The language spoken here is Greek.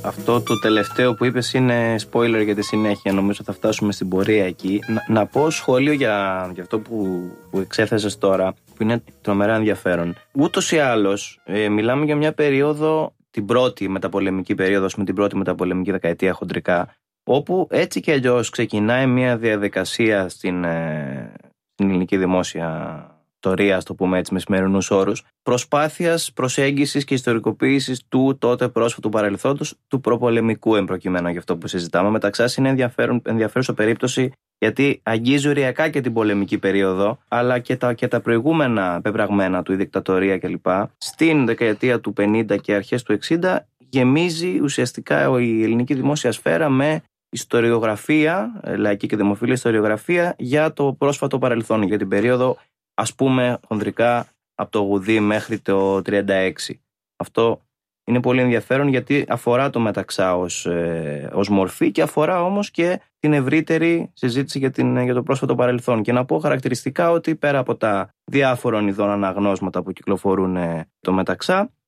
Αυτό το τελευταίο που είπες είναι spoiler για τη συνέχεια. Νομίζω θα φτάσουμε στην πορεία εκεί. Να πω σχόλιο για αυτό που εξέθεσες τώρα, που είναι τρομερά ενδιαφέρον. Ούτως ή άλλως, μιλάμε για μια περίοδο, την πρώτη μεταπολεμική περίοδο, με την πρώτη μεταπολεμική δεκαετία χοντρικά, όπου έτσι και αλλιώς ξεκινάει μια διαδικασία στην ελληνική δημόσια ιστορία, ας το πούμε έτσι με σημερινούς όρους, προσπάθειας προσέγγισης και ιστορικοποίησης του τότε πρόσφατου παρελθόντος, του προπολεμικού εμπροκειμένου για αυτό που συζητάμε. Μεταξύ είναι ενδιαφέρουσα περίπτωση, γιατί αγγίζει οριακά και την πολεμική περίοδο, αλλά και τα προηγούμενα πεπραγμένα του, η δικτατορία κλπ. Στην δεκαετία του 50 και αρχές του 60 γεμίζει ουσιαστικά η ελληνική δημόσια σφαίρα με ιστοριογραφία, λαϊκή και δημοφιλή ιστοριογραφία για το πρόσφατο παρελθόν, για την περίοδο, ας πούμε χονδρικά από το Γουδί μέχρι το 36. Αυτό είναι πολύ ενδιαφέρον, γιατί αφορά το Μεταξά ως μορφή και αφορά όμως και την ευρύτερη συζήτηση για το πρόσφατο παρελθόν. Και να πω χαρακτηριστικά ότι πέρα από τα διάφορων ειδών αναγνώσματα που κυκλοφορούν το Μεταξά,